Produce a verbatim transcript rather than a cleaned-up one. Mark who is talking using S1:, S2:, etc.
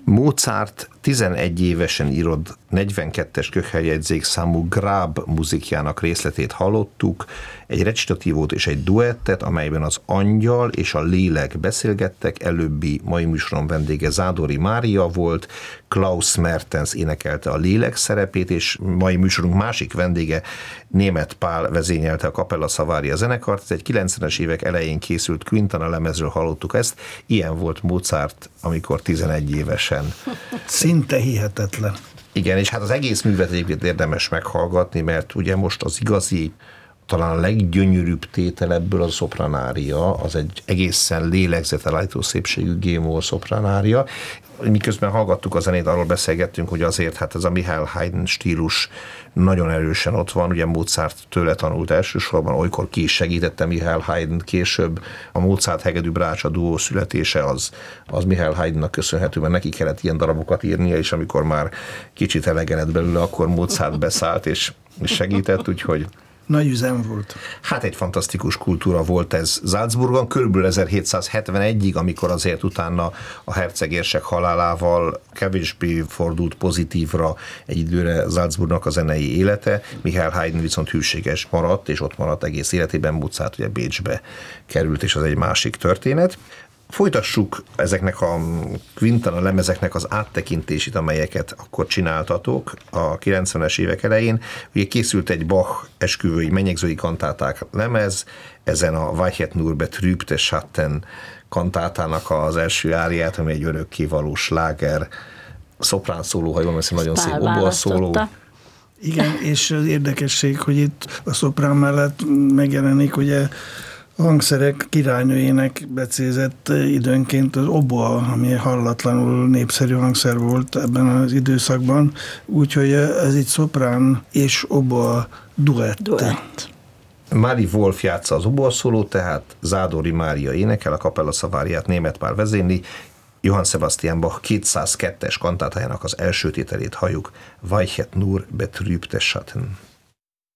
S1: Mozart tizenegy évesen írott negyvenkettes Köchel-jegyzék számú Gráb muzikjának részletét hallottuk, egy recitatívót és egy duettet, amelyben az angyal és a lélek beszélgettek, előbbi mai műsoron vendége Zádori Mária volt, Klaus Mertens énekelte a lélek szerepét, és mai műsorunk másik vendége Németh Pál vezényelte a Kapella Savaria zenekart. Ez egy kilencvenes évek elején készült Quintana lemezről hallottuk ezt. Ilyen volt Mozart, amikor tizenegy évesen.
S2: Szinte hihetetlen.
S1: Igen, és hát az egész művet egyébként érdemes meghallgatni, mert ugye most az igazi, talán a leggyönyörűbb tétel ebből a szopranária, az egy egészen lélegzetelállító szépségű G-moll szopranária. Miközben hallgattuk a zenét, arról beszélgettünk, hogy azért hát ez a Michael Haydn stílus nagyon erősen ott van, ugye Mozart tőle tanult elsősorban, olykor ki is segítette Michael Haydn később. A Mozart hegedű brácsa duó születése az, az Michael Haydnnak köszönhető, mert neki kellett ilyen darabokat írnia, és amikor már kicsit elegedett belőle, akkor Mozart beszállt és segített, úgyhogy
S2: nagy üzem volt.
S1: Hát egy fantasztikus kultúra volt ez Salzburgban, körülbelül ezerhétszázhetvenegyig, amikor azért utána a hercegérsek halálával kevésbé fordult pozitívra egy időre Salzburgnak a zenei élete. Michael Haydn viszont hűséges maradt, és ott maradt egész életében. Mozart ugye Bécsbe került, és az egy másik történet. Folytassuk ezeknek a Quintana lemezeknek az áttekintését, amelyeket akkor csináltatok a kilencvenes évek elején. Ugye készült egy Bach esküvői, mennyegzői kantáták lemez, ezen a Weichet nur betrübte Schatten kantátának az első áriát, ami egy örökkévaló sláger, szoprán szóló, ha jól beszél, nagyon szép oboa szóló.
S2: Igen, és az érdekesség, hogy itt a szoprán mellett megjelenik ugye hangszerek királynőjének becézett időnként az oboa, ami hallatlanul népszerű hangszer volt ebben az időszakban, úgyhogy ez itt szoprán és oboa duett.
S3: Duett.
S1: Mári Wolf játsza az oboaszólót, tehát Zádori Mária énekel, a Kapella Savariát Németh Pál vezényli, Johann Sebastian Bach kétszázkettes kantátájának az első tételét halljuk, Weichet nur betrübte Schatten.